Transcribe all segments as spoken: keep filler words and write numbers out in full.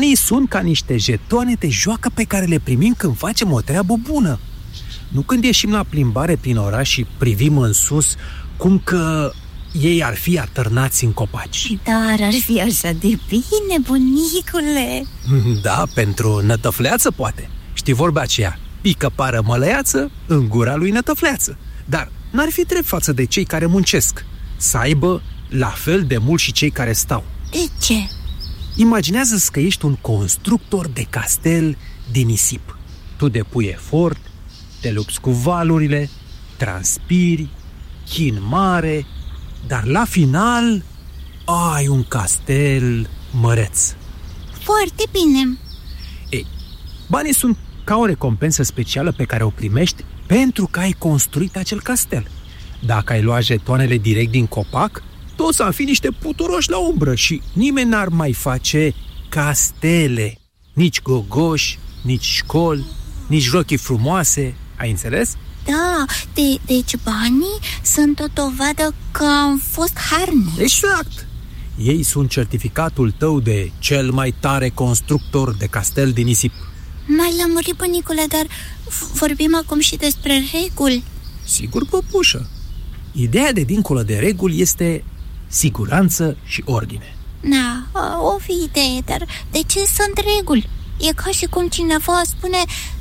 Banii sunt ca niște jetoane de joacă pe care le primim când facem o treabă bună. Nu când ieșim la plimbare prin oraș și privim în sus cum că ei ar fi atârnați în copaci. Dar ar fi așa de bine, bunicule. Da, pentru nătăfleață poate. Știi vorba aceea, pică pară mălăiață în gura lui nătăfleață. Dar n-ar fi drept față de cei care muncesc să aibă la fel de mult și cei care stau. De ce? Imaginează-ți că ești un constructor de castel din nisip. Tu depui efort, te lupți cu valurile, transpiri, chin mare, dar la final ai un castel măreț. Foarte bine. Ei, banii sunt ca o recompensă specială pe care o primești pentru că ai construit acel castel. Dacă ai luat jetoanele direct din copac, toți am fi niște puturoși la umbră și nimeni n-ar mai face castele. Nici gogoși, nici școli, nici rochii frumoase. Ai înțeles? Da, de, deci banii sunt o dovadă că am fost harnici. Exact! Ei sunt certificatul tău de cel mai tare constructor de castel din nisip. M-ai lămurit, bunicule, dar vorbim acum și despre reguli. Sigur, păpușă. Ideea de dincolo de reguli este siguranță și ordine. Da, o fi idee, dar de ce sunt reguli? E ca și cum cineva spune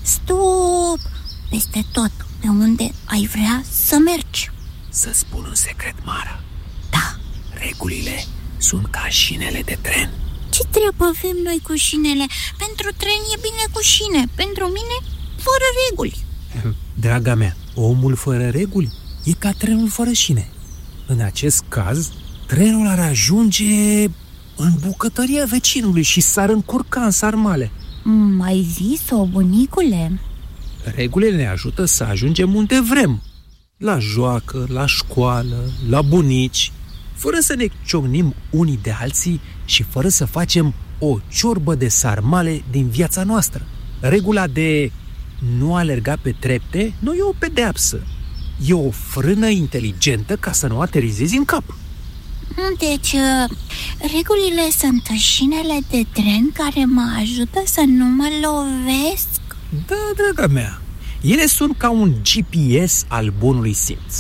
stop peste tot pe unde ai vrea să mergi. Să spun un secret, Mara. Da. Regulile sunt ca șinele de tren. Ce treabă avem noi cu șinele? Pentru tren e bine cu șine, pentru mine fără reguli. Draga mea, omul fără reguli e ca trenul fără șine. În acest caz, trenul ar ajunge în bucătăria vecinului și s-ar încurca în sarmale. Mai zis-o, bunicule? Regulile ne ajută să ajungem unde vrem. La joacă, la școală, la bunici, fără să ne ciocnim unii de alții și fără să facem o ciorbă de sarmale din viața noastră. Regula de nu alerga pe trepte nu e o pedeapsă. E o frână inteligentă ca să nu aterizezi în cap. Deci, regulile sunt șinele de tren care mă ajută să nu mă lovesc? Da, draga mea, ele sunt ca un G P S al bunului simț.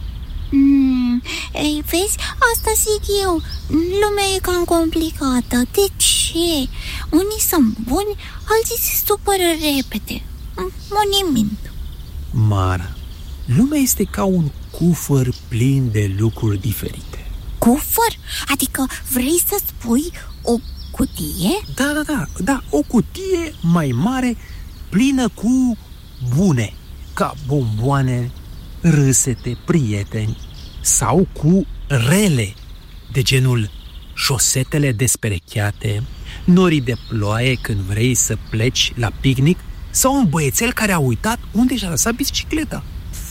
Mm, ei, vezi, asta zic eu. Lumea e cam complicată. De ce? Unii sunt buni, alții se supără repede. Unii mint. Mara, lumea este ca un cufăr plin de lucruri diferite. Cufăr? Adică vrei să spui o cutie? Da, da, da, da, o cutie mai mare plină cu bune, ca bomboane, râsete, prieteni, sau cu rele, de genul șosetele desperecheate, norii de ploaie când vrei să pleci la picnic, sau un băiețel care a uitat unde și-a lăsat bicicleta.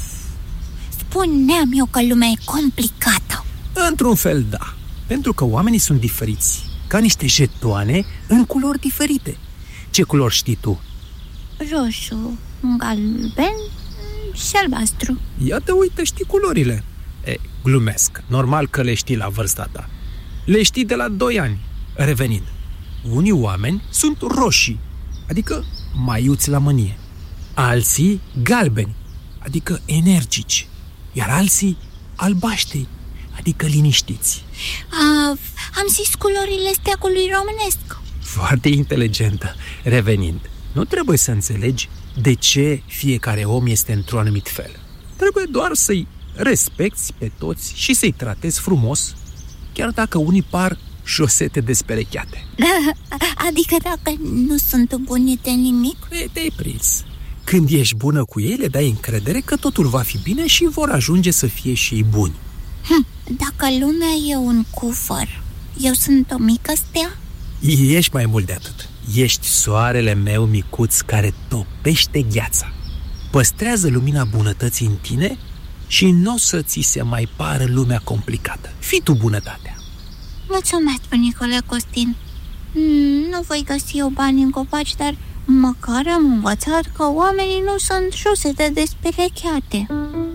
Spuneam eu că lumea e complicată. Într-un fel, da, pentru că oamenii sunt diferiți, ca niște jetoane în culori diferite. Ce culori știi tu? Roșu, galben și albastru. Iată, uite, știi culorile. E, glumesc, normal că le știi la vârsta ta. Le știi de la doi ani. Revenind, unii oameni sunt roșii, adică maiuți la mânie. Alții galbeni, adică energici. Iar alții albaștri, adică liniștiți. A, am zis culorile steagului românesc. Foarte inteligentă. Revenind, nu trebuie să înțelegi de ce fiecare om este într-un anumit fel. Trebuie doar să-i respecti pe toți și să-i tratezi frumos, chiar dacă unii par șosete desperecheate. Adică dacă nu sunt buni de nimic? E, te-ai prins. Când ești bună cu ei, le dai încredere că totul va fi bine și vor ajunge să fie și ei buni. Hm, dacă lumea e un cufăr, eu sunt o mică stea? Ești mai mult de atât. Ești soarele meu micuț care topește gheața. Păstrează lumina bunătății în tine și nu o să ți se mai pară lumea complicată. Fii tu bunătatea. Mulțumesc, bunicule Costin. Nu voi găsi eu bani în copaci, dar măcar am învățat că oamenii nu sunt șosete desperecheate.